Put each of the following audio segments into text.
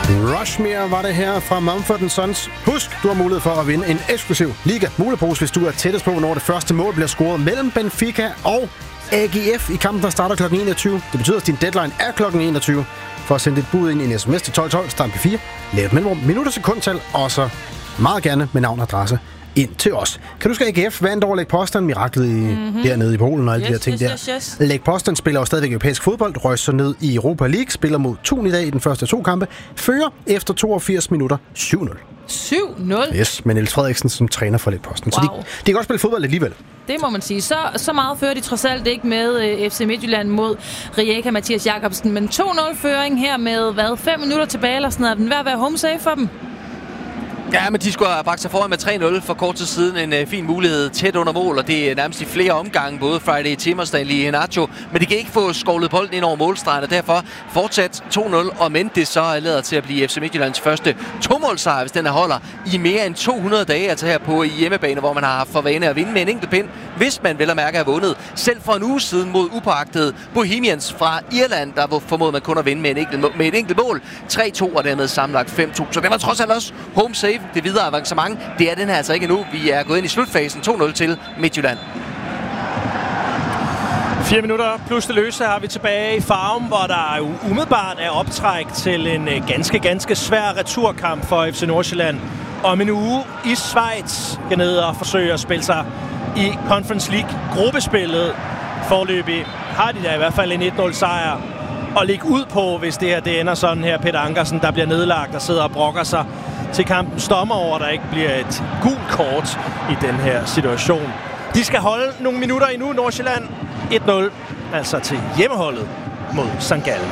Rushmere var det her fra Mumford & Sons. Husk, du har mulighed for at vinde en eksklusiv Liga-mulepose, hvis du er tættest på, når det første mål bliver scoret mellem Benfica og AGF i kampen, der starter kl. 21. Det betyder, at din deadline er kl. 21. For at sende dit bud ind i en sms til 1212, start P4, lav et mellemrum, minutter, sekundtal, og så meget gerne med navn og adresse ind til os. Kan du huske, AGF vandt over Lech Poznan, miraklet dernede i Polen og alle de her ting der. Yes. Lech Poznan spiller jo stadigvæk europæisk fodbold, røg så ned i Europa League, spiller mod Thun i dag i den første 2 kampe, fører efter 82 minutter 7-0. 7-0? Yes, med Niels Frederiksen som træner for Lech Poznan. Wow. Så de kan godt spille fodbold alligevel. Det må man sige. Så meget fører de trods alt ikke med FC Midtjylland mod Rijeka Mathias Jacobsen. Men 2-0-føring her med, 5 minutter tilbage eller sådan noget. Den ved at være home safe for dem. Ja, men de skulle have bragt sig foran med 3-0 for kort tid siden. En fin mulighed tæt under mål, og det er nærmest i flere omgange, både Friday Tim og Stanley Nacho. Men de kan ikke få skovlet bolden ind over målstregen, og derfor fortsat 2-0. Og men det så lader til at blive FC Midtjyllands første 2-målsejr, hvis den holder i mere end 200 dage. Altså her på hjemmebane, hvor man har haft for vane at vinde med en enkelt pind, hvis man vel at mærke har vundet. Selv for en uge siden mod upåagtede Bohemians fra Irland, der formåede man kun at vinde med et enkelt mål. 3-2 og dermed sammenlagt 5-2. Så det var trods alt også home safe. Det videre avancement, det er den her altså ikke endnu. Vi er gået ind i slutfasen. 2-0 til Midtjylland. 4 minutter plus det løse har vi tilbage i Farum, hvor der jo umiddelbart er optræk til en ganske svær returkamp for FC Nordsjælland. Om en uge i Schweiz skal ned og forsøge at spille sig i Conference League gruppespillet. Forløbig har de da i hvert fald en 1-0 sejr og ligge ud på, hvis det her det ender sådan her. Peter Ankersen, der bliver nedlagt og sidder og brokker sig til kampens dommer over, at der ikke bliver et gult kort i den her situation. De skal holde nogle minutter endnu, Nordsjælland. 1-0, altså til hjemmeholdet mod St. Gallen.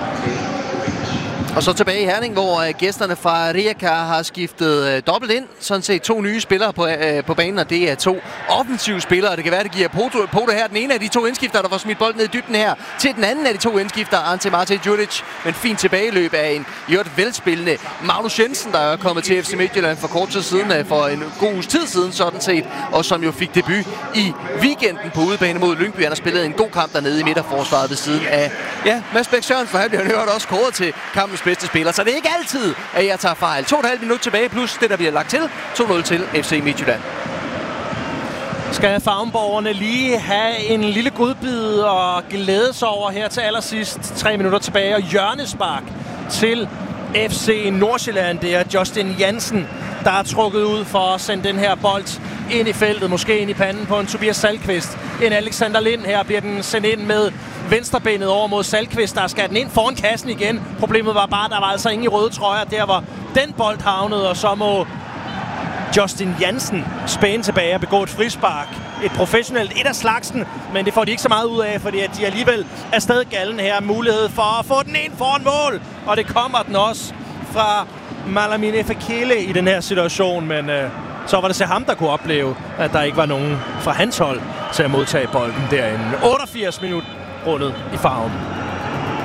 Og så tilbage i Herning, hvor gæsterne fra Rijeka har skiftet dobbelt ind. Sådan set 2 nye spillere på banen, og det er 2 offensive spillere. Det kan være, det giver Poto her. Den ene af de 2 indskifter, der får smidt bolden ned i dybden her, til den anden af de 2 indskifter, Ante Mate Djuric. Men fint tilbageløb af en velspillende Magnus Jensen, der er kommet til FC Midtjylland for kort tid siden, for en god uges tid siden sådan set, og som jo fik debut i weekenden på udebane mod Lyngby. Han har spillet en god kamp dernede i midterforsvaret ved siden af Mads Bæk Sørensen, for han bliver hørt også kåret til kampens bedste spiller. Så det er ikke altid, at jeg tager fejl. 2,5 minutter tilbage, plus det, der bliver lagt til. 2-0 til FC Midtjylland. Skal Farmborgerne lige have en lille godbid og glæde sig over her til allersidst. 3 minutter tilbage, og hjørnespark til FC Nordsjælland. Det er Justin Jansen, der er trukket ud for at sende den her bold ind i feltet, måske ind i panden på en Tobias Salkvist. En Alexander Lind her bliver den sendt ind med venstrebenet over mod Salkvist, der skal den ind foran kassen igen. Problemet var bare, at der var altså ingen i røde trøjer, der var den bold havnede, og så må Justin Jansen spæne tilbage og begå et frispark. Et professionelt et af slagsen, men det får de ikke så meget ud af, fordi at de alligevel er stadig Gallen her. Mulighed for at få den ind foran mål, og det kommer den også fra Malamine Fekele i den her situation, men så var det så ham, der kunne opleve, at der ikke var nogen fra hans hold til at modtage bolden derinde. 88 minutter rundet i farven.